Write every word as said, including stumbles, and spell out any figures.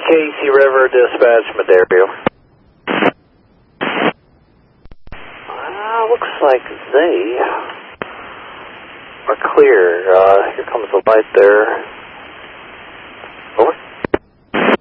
Casey River Dispatch, Madero. Uh, looks like they are clear. Uh, here comes the light there.